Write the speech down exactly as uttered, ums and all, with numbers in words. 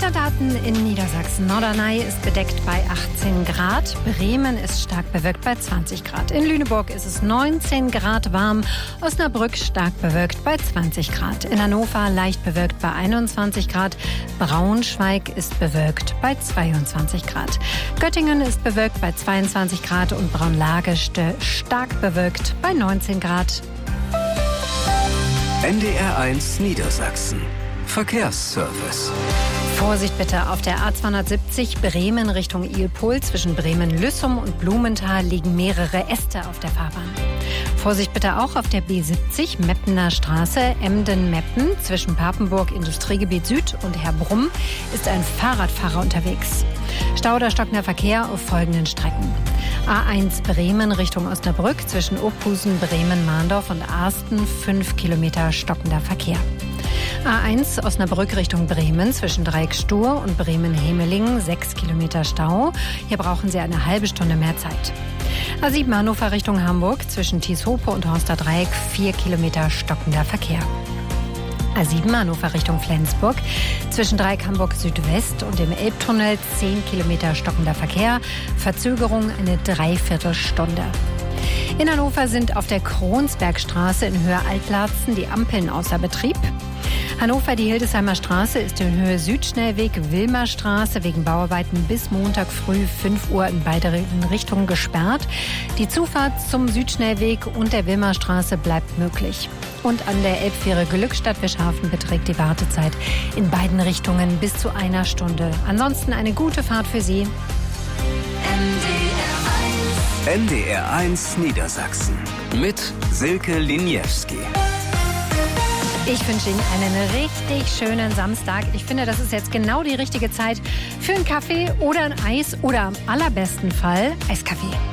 Wetterdaten in Niedersachsen. Norderney ist bedeckt bei achtzehn Grad. Bremen ist stark bewölkt bei zwanzig Grad. In Lüneburg ist es neunzehn Grad warm. Osnabrück stark bewölkt bei zwanzig Grad. In Hannover leicht bewölkt bei einundzwanzig Grad. Braunschweig ist bewölkt bei zweiundzwanzig Grad. Göttingen ist bewölkt bei zweiundzwanzig Grad und Braunlage stark bewölkt bei neunzehn Grad. N D R eins Niedersachsen. Verkehrsservice. Vorsicht bitte, auf der A zweihundertsiebzig Bremen Richtung Ilpol. Zwischen Bremen-Lüssum und Blumenthal liegen mehrere Äste auf der Fahrbahn. Vorsicht bitte auch auf der B siebzig Meppener Straße, Emden-Meppen. Zwischen Papenburg Industriegebiet Süd und Herbrumm ist ein Fahrradfahrer unterwegs. Stau oder stockender Verkehr auf folgenden Strecken. A eins Bremen Richtung Osnabrück. Zwischen Ophusen, Bremen-Mahndorf und Arsten fünf Kilometer stockender Verkehr. A eins Osnabrück Richtung Bremen zwischen Dreieck-Stur und Bremen-Hemelingen sechs Kilometer Stau. Hier brauchen Sie eine halbe Stunde mehr Zeit. A sieben Hannover Richtung Hamburg zwischen Tieshope und Horster Dreieck vier Kilometer stockender Verkehr. A sieben Hannover Richtung Flensburg zwischen Dreieck Hamburg Südwest und dem Elbtunnel zehn Kilometer stockender Verkehr. Verzögerung eine Dreiviertelstunde. In Hannover sind auf der Kronsbergstraße in Höhe Altlarzen die Ampeln außer Betrieb. Hannover, die Hildesheimer Straße ist in Höhe Südschnellweg Wilmerstraße wegen Bauarbeiten bis Montag früh fünf Uhr in beide Richtungen gesperrt. Die Zufahrt zum Südschnellweg und der Wilmerstraße bleibt möglich. Und an der Elbfähre Glückstadt-Wischhafen beträgt die Wartezeit in beiden Richtungen bis zu einer Stunde. Ansonsten eine gute Fahrt für Sie. N D R eins Niedersachsen mit Silke Liniewski. Ich wünsche Ihnen einen richtig schönen Samstag. Ich finde, das ist jetzt genau die richtige Zeit für einen Kaffee oder ein Eis oder am allerbesten Fall Eiskaffee.